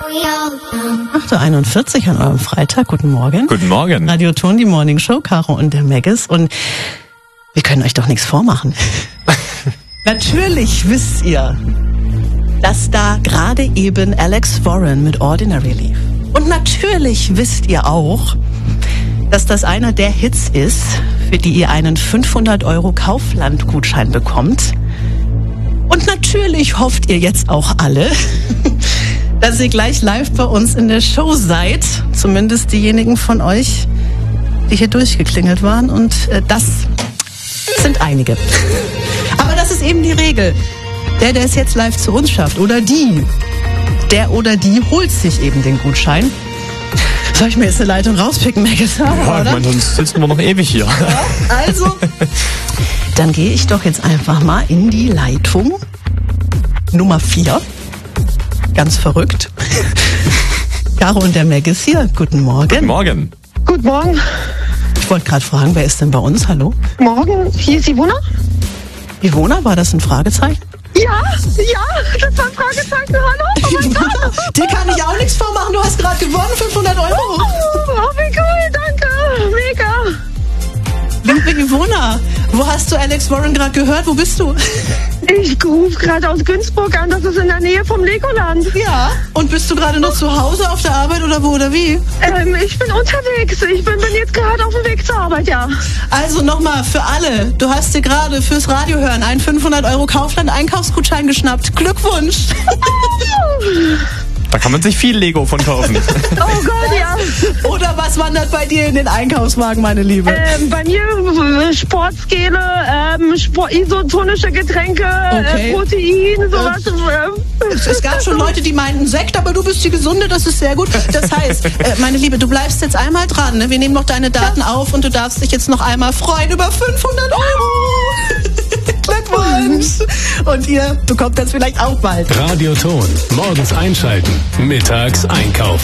8:41 Uhr an eurem Freitag. Guten Morgen. Guten Morgen. Radio Ton, die Morning Show, Caro und der Maggis. Und wir können euch doch nichts vormachen. Natürlich wisst ihr, dass da gerade eben Alex Warren mit Ordinary lief. Und natürlich wisst ihr auch, dass das einer der Hits ist, für die ihr einen 500 € Kaufland-Gutschein bekommt. Und natürlich hofft ihr jetzt auch alle, dass ihr gleich live bei uns in der Show seid. Zumindest diejenigen von euch, die hier durchgeklingelt waren. Und das sind einige. Aber das ist eben die Regel. Der es jetzt live zu uns schafft, oder die, der oder die holt sich eben den Gutschein. Soll ich mir jetzt eine Leitung rauspicken, Maggis? Ja, ich meine, sonst sitzen wir noch ewig hier. Ja, also, dann gehe ich doch jetzt einfach mal in die Leitung Nummer 4. Ganz verrückt. Caro und der Maggis hier. Guten Morgen. Guten Morgen. Guten Morgen. Ich wollte gerade fragen, wer ist denn bei uns? Hallo? Morgen, hier ist Ivona. Ivona, war das ein Fragezeichen? Ja, das war ein Fragezeichen. Hallo? Oh mein Gott. Dir kann ich auch nichts vormachen. Du hast gerade gewonnen, 500 €. Oh, wie cool, danke. Mega. Liebe Ivona, wo hast du Alex Warren gerade gehört? Wo bist du? Ich rufe gerade aus Günzburg an, das ist in der Nähe vom Legoland. Ja. Und bist du gerade noch zu Hause auf der Arbeit oder wo oder wie? Ich bin unterwegs. Ich bin jetzt gerade auf dem Weg zur Arbeit, ja. Also nochmal für alle. Du hast dir gerade fürs Radio hören einen 500 € Kaufland-Einkaufsgutschein geschnappt. Glückwunsch. Da kann man sich viel Lego von kaufen. Oh Gott, ja. Oder was wandert bei dir in den Einkaufswagen, meine Liebe? Bei mir Sportskele, isotonische Getränke, Okay. Protein, sowas. Es gab schon Leute, die meinten Sekt, aber du bist die Gesunde, das ist sehr gut. Das heißt, meine Liebe, du bleibst jetzt einmal dran. Ne? Wir nehmen noch deine Daten auf und du darfst dich jetzt noch einmal freuen über 500 €. Glückwunsch! Und ihr bekommt das vielleicht auch bald. Radio Ton. Morgens einschalten. Mittags einkaufen.